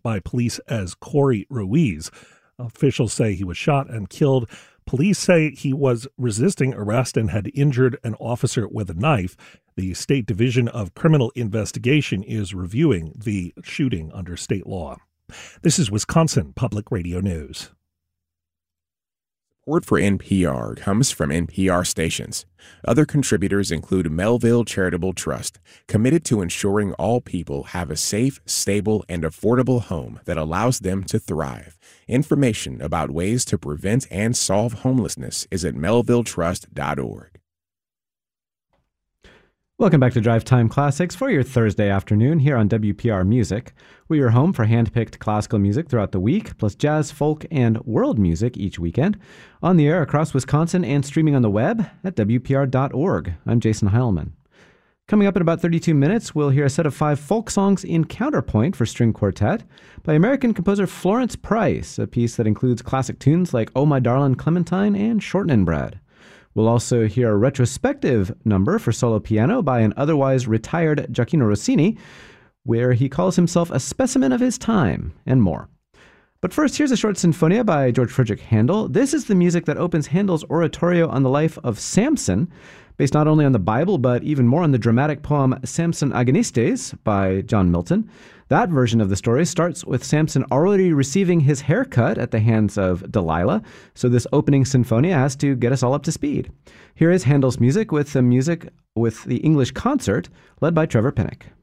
by police as Corey Ruiz. Officials say he was shot and killed. Police say he was resisting arrest and had injured an officer with a knife. The State Division of Criminal Investigation is reviewing the shooting under state law. This is Wisconsin Public Radio News. Support for NPR comes from NPR stations. Other contributors include Melville Charitable Trust, committed to ensuring all people have a safe, stable, and affordable home that allows them to thrive. Information about ways to prevent and solve homelessness is at melvilletrust.org. Welcome back to Drive Time Classics for your Thursday afternoon here on WPR Music. We are home for hand-picked classical music throughout the week, plus jazz, folk, and world music each weekend. On the air across Wisconsin and streaming on the web at WPR.org. I'm Jason Heilman. Coming up in about 32 minutes, we'll hear a set of 5 folk songs in counterpoint for string quartet by American composer Florence Price, a piece that includes classic tunes like Oh My Darlin' Clementine and Shortenin' Bread. We'll also hear a retrospective number for solo piano by an otherwise retired Gioacchino Rossini, where he calls himself a specimen of his time, and more. But first, here's a short sinfonia by George Frideric Handel. This is the music that opens Handel's oratorio on the life of Samson, based not only on the Bible, but even more on the dramatic poem Samson Agonistes by John Milton. That version of the story starts with Samson already receiving his hair cut at the hands of Delilah, so this opening sinfonia has to get us all up to speed. Here is Handel's music with the English concert led by Trevor Pinnock.